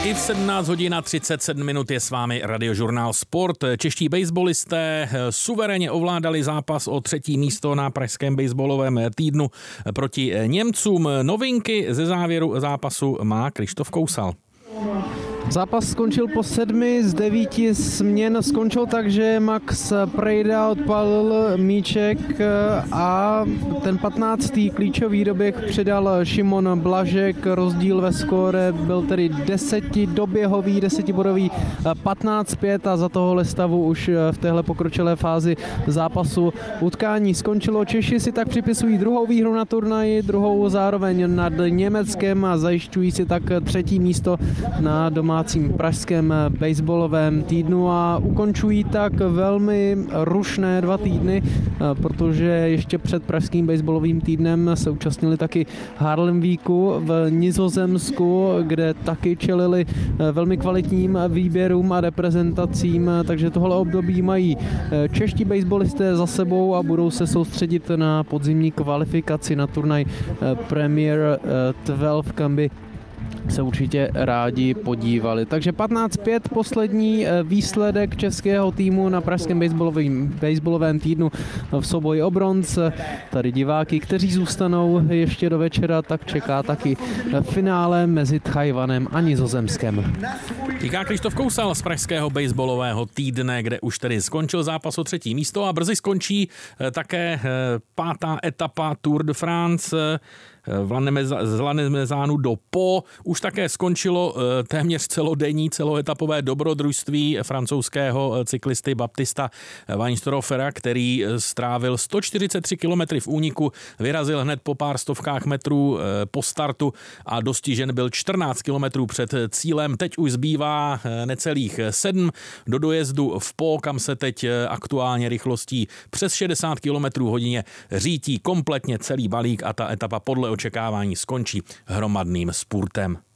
I v 17 hodin a 37 minut je s vámi Radiožurnál Sport. Čeští baseballisté suverénně ovládali zápas o 3. místo na pražském baseballovém týdnu proti Němcům. Novinky ze závěru zápasu má Krištof Kousal. Zápas skončil po 7 z 9 směn. Skončil tak, že Max Prejda odpálil míček a ten 15. klíčový doběh předal Šimon Blažek. Rozdíl ve skóre byl tedy 10bodový 15-5 a za tohohle stavu už v téhle pokročilé fázi zápasu utkání skončilo. Češi si tak připisují druhou výhru na turnaji, druhou zároveň nad Německem a zajišťují si tak 3. místo na domácím pražském baseballovém týdnu a ukončují tak velmi rušné 2 týdny, protože ještě před pražským baseballovým týdnem se účastnili taky Harlem Weeku v Nizozemsku, kde taky čelili velmi kvalitním výběrům a reprezentacím, takže tohle období mají čeští baseballisté za sebou a budou se soustředit na podzimní kvalifikaci na turnaj Premier 12, kam by se určitě rádi podívali. Takže 15-5 poslední výsledek českého týmu na pražském baseballovém týdnu v souboji o bronz. Tady diváky, kteří zůstanou ještě do večera, tak čeká taky finále mezi Tchajwanem a Nizozemskem. Říká Krištof Kousal z pražského baseballového týdne, kde už tedy skončil zápas o 3. místo a brzy skončí také 5. etapa Tour de France z Lannemezánu do Po. Už také skončilo téměř celoetapové dobrodružství francouzského cyklisty Baptista Weinsthoffera, který strávil 143 km v úniku, vyrazil hned po pár stovkách metrů po startu a dostižen byl 14 km před cílem. Teď už zbývá necelých 7 do dojezdu v Po, kam se teď aktuálně rychlostí přes 60 km hodině řítí kompletně celý balík a ta etapa podle očekávání skončí hromadným spurtem.